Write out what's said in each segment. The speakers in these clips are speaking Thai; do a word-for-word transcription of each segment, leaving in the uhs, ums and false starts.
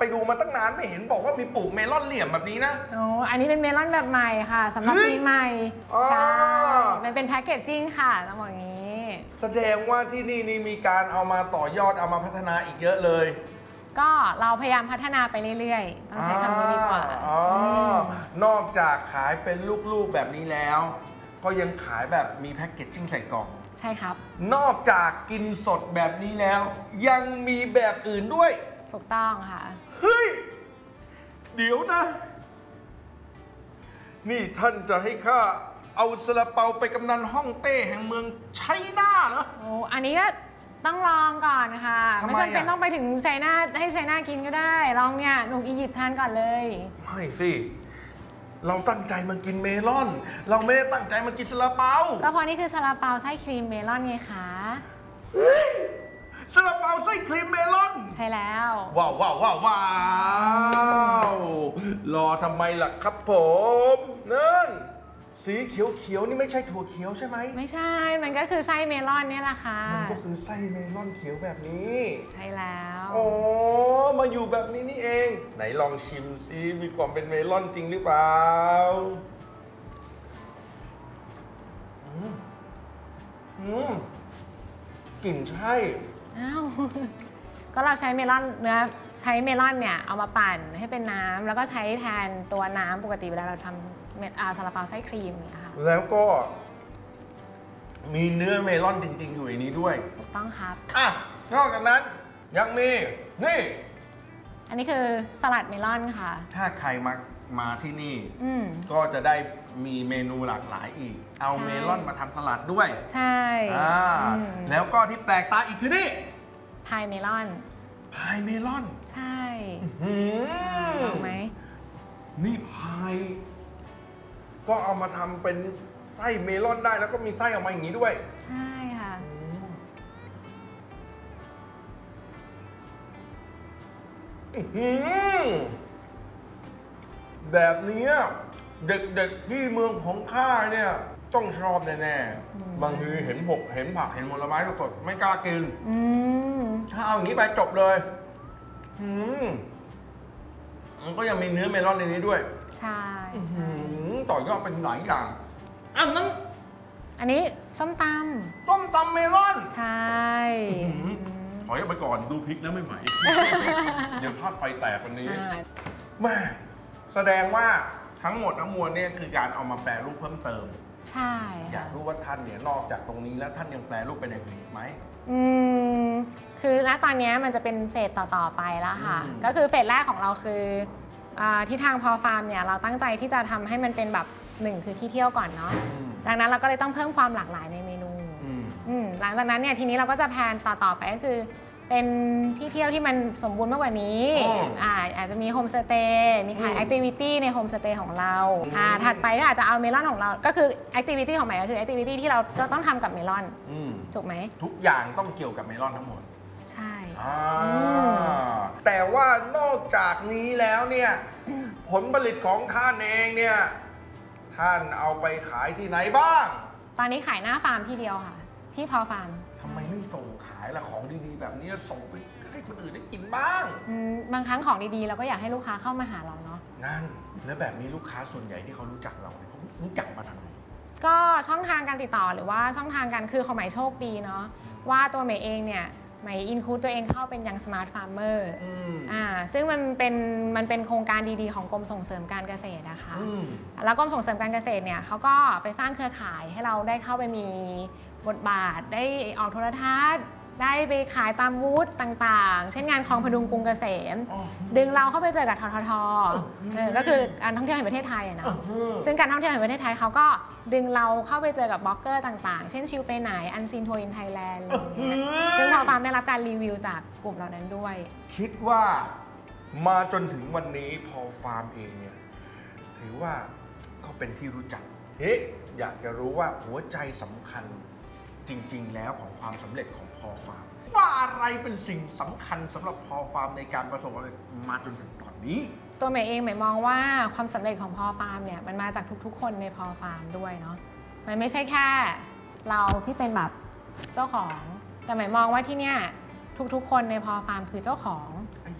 ดูมาตั้งนานไม่เห็นบอกว่ามีปลูกเมลอนเหลี่ยมแบบนี้นะโอ้อันนี้เป็นเมลอนแบบใหม่ค่ะสำหรับปีใหม่ใช่มันเป็นแพ็กเกจจิ้งค่ะต้องบอกอย่างนี้แสดงว่าที่นี่นี่มีการเอามาต่อยอดเอามาพัฒนาอีกเยอะเลยก็เราพยายามพัฒนาไปเรื่อยๆต้องใช้คำนี้ดีกว่าอ๋อนอกจากขายเป็นลูกๆแบบนี้แล้วก็ยังขายแบบมีแพ็กเกจจิ้งใส่กล่องใช่ครับนอกจากกินสดแบบนี้แล้วยังมีแบบอื่นด้วยถูกต้องค่ะเฮ้ยเดี๋ยวนะนี่ท่านจะให้ข้าเอาซาลาเปาไปกำนันฮ่องเต้แห่งเมืองไชน่าเหรอโอ้อันนี้ก็ต้องลองก่อนค่ะไม่จำเป็นต้องไปถึงไชน่าให้ไชน่ากินก็ได้ลองเนี่ยหนุ่มอียิปต์ทานก่อนเลยไม่สิเราตั้งใจมากินเมลอนเราไม่ได้ตั้งใจมากินซาลาเปาก็เพราะนี่คือซาลาเปาไส้ครีมเมลอนไงคะซาลาเปาไส้ครีมเมลอนใช่แล้วว้าวว้าวว้าวว้าวรอทำไมล่ะครับผมนั่นสีเขียวๆนี่ไม่ใช่ถั่วเขียวใช่ไหมไม่ใช่มันก็คือไส้เมลอนนี่แหละค่ะมันก็คือไส้เมลอนเขียวแบบนี้ใช่แล้วโอ้มาอยู่แบบนี้นี่เองไหนลองชิมซิมีความเป็นเมลอนจริงหรือเปล่าอืมอืมกลิ่นใช่อ้าวก็เราใช้เมลอนเนื้อใช้เมลอนเนี่ยเอามาปั่นให้เป็นน้ำแล้วก็ใช้แทนตัวน้ำปกติเวลาเราทำซาลาเปาไส้ครีมเนี่ยค่ะแล้วก็มีเนื้อเมลอนจริงๆอยู่ในนี้ด้วยถูกต้องครับอ่ะนอกจากนั้นยังมีนี่อันนี้คือสลัดเมลอนค่ะถ้าใครมามาที่นี่ก็จะได้มีเมนูหลากหลายอีกเอาเมลอนมาทำสลัดด้วยใช่อ่าแล้วก็ที่แปลกตาอีกคือนี่พายเมลอนพายเมลอนใช่ลองไหมนี่พายก็เอามาทำเป็นไส้เมลอนได้แล้วก็มีไส้ออกมาอย่างนี้ด้วยใช่ค่ะแบบนี้เด็กๆที่เมืองของข้าเนี่ยต้องชอบแน่ๆบางทีเห็นผกเห็นผักเห็นผลไม้สดๆไม่กล้ากินถ้าเอาอย่างนี้ไปจบเลยมันก็ยังมีเนื้อเมลอนในนี้ด้วยใช่ต่อยอดเป็นหลายอย่างอันนั้นอันนี้ส้มตำส้มตำเมลอนใช่ถอยออกไปก่อนดูพริกแล้วไม่ไหวเดี๋ยวทอดไฟแตกวันนี้แม่แสดงว่าทั้งหมดทั้งมวลเนี่ยคือการเอามาแปรรูปเพิ่มเติมใช่อยากรู้ว่าท่านเนี่ยนอกจากตรงนี้แล้วท่านยังแปรรูปเป็นอย่างอื่นอีกไหมอืมคือณตอนนี้มันจะเป็นเฟสต่อๆไปแล้วค่ะก็คือเฟสแรกของเราคือที่ทางพอฟาร์มเนี่ยเราตั้งใจที่จะทำให้มันเป็นแบบหนึ่งคือที่เที่ยวก่อนเนาะดังนั้นเราก็เลยต้องเพิ่มความหลากหลายในเมนูหลังจากนั้นเนี่ยทีนี้เราก็จะแพลนต่อๆไปก็คือเป็นที่เที่ยวที่มันสมบูรณ์มากกว่านี้อาอาจจะมีโฮมสเตย์มีขายแอคทิวิตี้ในโฮมสเตย์ของเราถัดไปก็อาจจะเอาเมลอนของเราก็คือแอคทิวิตี้ของใหม่ก็คือแอคทิวิตี้ที่เราจะต้องทำกับเมลอนถูกไหมทุกอย่างต้องเกี่ยวกับเมลอนทั้งหมดใช่แต่ว่านอกจากนี้แล้วเนี่ยผลผลิตของท่านเองเนี่ยท่านเอาไปขายที่ไหนบ้างตอนนี้ขายหน้าฟาร์มที่เดียวค่ะที่พอฟาร์มทำไมไม่ส่งขายล่ะของดีๆแบบนี้ส่งไปให้คนอื่นได้กินบ้างบางครั้งของดีๆเราก็อยากให้ลูกค้าเข้ามาหาเราเนาะนั่นแล้วแบบนี้ลูกค้าส่วนใหญ่ที่เขารู้จักเราเนี่ยเขารู้จักมาทางไหนก็ช่องทางการติดต่อหรือว่าช่องทางการคือของหมายโชคดีเนาะว่าตัวหมายเองเนี่ยหมายอินคูดตัวเองเข้าเป็นยังสมาร์ทฟาร์มเมอร์อ่าซึ่งมันเป็นมันเป็นโครงการดีๆของกรมส่งเสริมการเกษตรนะคะแล้วกรมส่งเสริมการเกษตรเนี่ยเขาก็ไปสร้างเครือข่ายให้เราได้เข้าไปมีบทบาทได้ออกโทรทัศน์ได้ไปขายตามบูธต่างๆเช่นงานคลองพดุงกรุงเกษมดึงเราเข้าไปเจอกับทททก็คือการท่องเที่ยวแห่งประเทศไทยนะซึ่งการท่องเที่ยวแห่งประเทศไทยเขาก็ดึงเราเข้าไปเจอกับบล็อกเกอร์ต่างๆเช่นชิวไปไหนอันซีนทัวร์อินไทยแลนด์ซึ่งพอฟาร์มได้รับการรีวิวจากกลุ่มเหล่านั้นด้วยคิดว่ามาจนถึงวันนี้พอฟาร์มเองเนี่ยถือว่าเขาเป็นที่รู้จักเฮ้อยากจะรู้ว่าหัวใจสำคัญจริงๆแล้วของความสำเร็จของพอฟาร์มว่าอะไรเป็นสิ่งสำคัญสำหรับพอฟาร์มในการประสบความสำเร็จมาจนถึงตอนนี้ตัวหมายเองหมายมองว่าความสำเร็จของพอฟาร์มเนี่ยมันมาจากทุกๆคนในพอฟาร์มด้วยเนาะมันไม่ใช่แค่เราที่เป็นแบบเจ้าของแต่หมายมองว่าที่เนี่ยทุกๆคนในพอฟาร์มคือเจ้าของ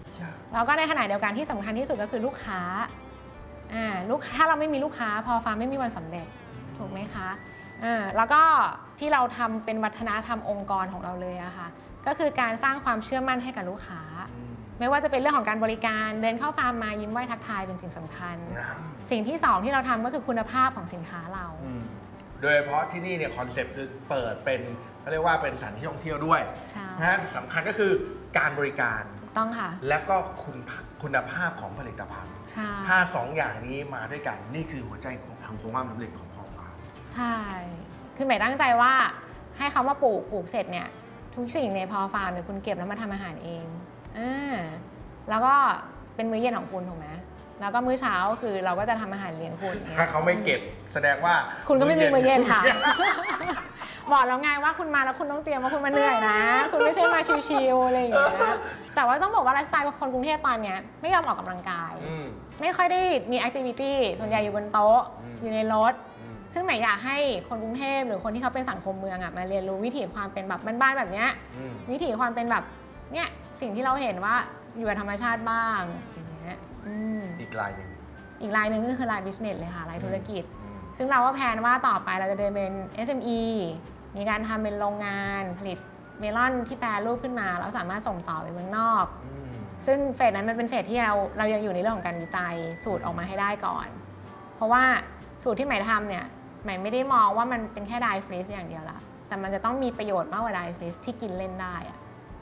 แล้วก็ในขณะเดียวกันที่สำคัญที่สุดก็คือลูกค้าอ่าลูกถ้าเราไม่มีลูกค้าพอฟาร์มไม่มีวันสำเร็จถูกไหมคะอ่าแล้วก็ที่เราทำเป็นวัฒนธรรมองค์กรของเราเลยอะค่ะก็คือการสร้างความเชื่อมั่นให้กับลูกค้าไม่ว่าจะเป็นเรื่องของการบริการเดินเข้าฟาร์มมายิ้มไหว้ทักทายเป็นสิ่งสำคัญสิ่งที่สองที่เราทำก็คือคุณภาพของสินค้าเราโดยเฉพาะที่นี่เนี่ยคอนเซ็ปต์คือเปิดเป็นเขาเรียกว่าเป็นสถานที่ท่องเที่ยวด้วยเพราะฉะนั้นสำคัญก็คือการบริการต้องค่ะและก็คุณคุณภาพของผลิตภัณฑ์ถ้าสองอย่างนี้มาด้วยกันนี่คือหัวใจของทางความสำเร็จของพอฟาร์มใช่คือหมายตั้งใจว่าให้เขามาปลูกปลูกเสร็จเนี่ยทุกสิ่งในพอฟาร์มเนี่ยคุณเก็บแล้วมาทำอาหารเองอ่าแล้วก็เป็นมื้อเย็นของคุณถูกไหมแล้วก็มื้อเช้าคือเราก็จะทำอาหารเลี้ยงคุณถ้าเขาไม่เก็บแสดงว่าคุณก็ไม่มีมื้อเย็นค่ะบอกแล้วไงว่าคุณมาแล้วคุณต้องเตรียมว่าคุณมาเหนื่อยนะคุณไม่ใช่มาชิวๆอะไรอย่างเงี้ยแต่ว่าต้องบอกว่าไลฟ์สไตล์ของคนกรุงเทพตอนนี้ไม่ยอมออกกำลังกายไม่ค่อยได้มีแอคทิวิตี้ส่วนใหญ่อยู่บนโต๊ะอยู่ในรถซึ่งหมายอยากให้คนกรุงเทพหรือคนที่เขาเป็นสังคมเมืองอ่ะมาเรียนรู้วิถีความเป็นแบบบ้านๆแบบเนี้ยวิถีความเป็นแบบเนี้ยสิ่งที่เราเห็นว่าอยู่กับธรรมชาติบ้างอย่างเงี้ยอีกรายหนึ่งอีกรายหนึ่งก็คือรายบิสเนสเลยค่ะรายธุรกิจซึ่งเราก็แพลนว่าต่อไปเราจะเดินเป็น เอส เอ็ม อี มีการทำเป็นโรงงานผลิตเมลอนที่แปรรูปขึ้นมาแล้วสามารถส่งต่อไปเมืองนอกซึ่งเฟสนั้นมันเป็นเฟสที่เราเรายังอยู่ในเรื่องของการวิจัยสูตรออกมาให้ได้ก่อนเพราะว่าสูตรที่ใหม่ทำเนี่ยใหม่ไม่ได้มองว่ามันเป็นแค่ไดฟรีซอย่างเดียวละแต่มันจะต้องมีประโยชน์มากกว่าไดฟรีซที่กินเล่นได้อะ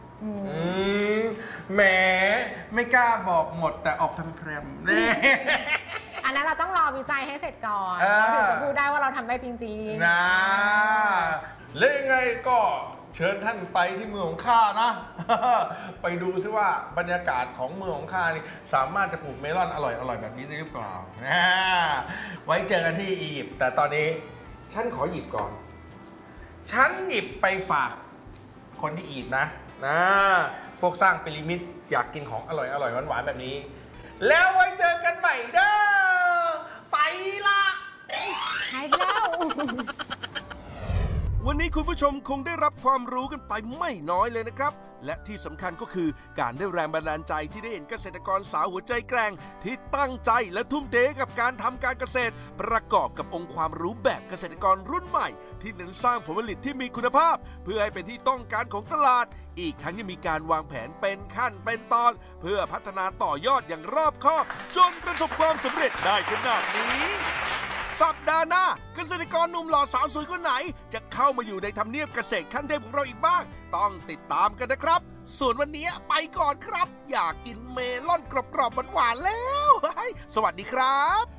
แหมไม่กล้าบอกหมดแต่ออกแพรมๆแน่อันนั้นเราต้องรอวิจัยให้เสร็จก่อนเราถึงจะพูดได้ว่าเราทำได้จริงๆนะแล้วยังไงก็เชิญท่านไปที่เมืองของข้านะไปดูซิว่าบรรยากาศของเมืองของข้านี่สามารถจะปลูกเมลอนอร่อยๆแบบนี้ได้หรือเปล่าไว้เจอกันที่อียิปต์แต่ตอนนี้ฉันขอหยิบก่อนฉันหยิบไปฝากคนที่อียิปต์นะนะพวกสร้างพีระมิดอยากกินของอร่อยอร่อยหวานๆแบบนี้แล้วไว้เจอกันใหม่เด้อไปละหายไปแล้ววันนี้คุณผู้ชมคงได้รับความรู้กันไปไม่น้อยเลยนะครับและที่สำคัญก็คือการได้แรงบันดาลใจที่ได้เห็นเกษตรกรสาวหัวใจแกร่งที่ตั้งใจและทุ่มเทกับการทำการเกษตรประกอบกับองค์ความรู้แบบเกษตรกรรุ่นใหม่ที่เน้นสร้างผลผลิตที่มีคุณภาพเพื่อให้เป็นที่ต้องการของตลาดอีกทั้งยังมีการวางแผนเป็นขั้นเป็นตอนเพื่อพัฒนาต่อยอดอย่างรอบคอบจนประสบความสำเร็จได้ขนาดนี้สัปดาห์หน้าเกษตรกรหนุ่มหล่อสาวสวยคนไหนจะเข้ามาอยู่ในทำเนียบเกษตรขั้นเทพของเราอีกบ้างต้องติดตามกันนะครับส่วนวันนี้ไปก่อนครับอยากกินเมลอนกรอบๆหวานๆแล้วสวัสดีครับ